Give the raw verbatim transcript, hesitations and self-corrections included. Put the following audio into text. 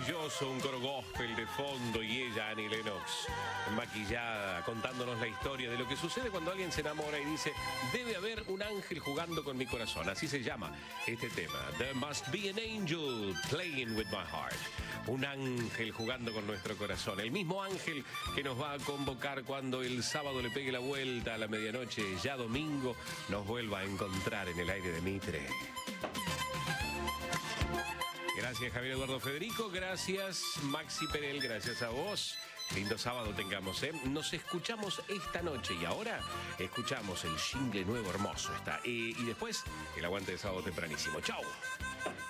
maravilloso, un coro gospel de fondo y ella, Annie Lennox, maquillada, contándonos la historia de lo que sucede cuando alguien se enamora y dice, debe haber un ángel jugando con mi corazón. Así se llama este tema. There must be an angel playing with my heart. Un ángel jugando con nuestro corazón. El mismo ángel que nos va a convocar cuando el sábado le pegue la vuelta a la medianoche, ya domingo, nos vuelva a encontrar en el aire de Mitre. Gracias, Javier Eduardo Federico. Gracias, Maxi Perel. Gracias a vos. Lindo sábado tengamos, ¿eh? Nos escuchamos esta noche y ahora escuchamos el jingle nuevo hermoso está. Y, y después el aguante de sábado tempranísimo. ¡Chau!